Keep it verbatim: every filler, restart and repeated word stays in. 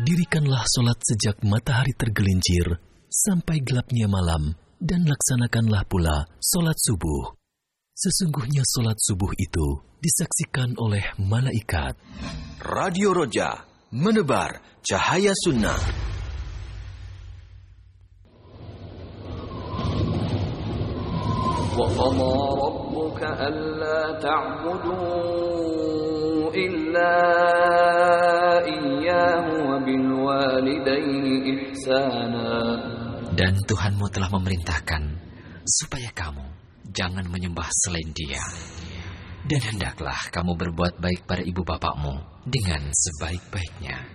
Dirikanlah solat sejak matahari tergelincir sampai gelapnya malam, dan laksanakanlah pula solat subuh. Sesungguhnya solat subuh itu disaksikan oleh malaikat. Radio Roja, menebar cahaya sunnah. وَقَضَى رَبُّكَ أَلَّا تَعْبُدُوا إِلَّا إِيَّاهُ وَبِالْوَالِدَيْنِ إِحْسَانًا. Dan Tuhanmu telah memerintahkan supaya kamu jangan menyembah selain Dia. Dan hendaklah kamu berbuat baik pada ibu bapakmu dengan sebaik-baiknya.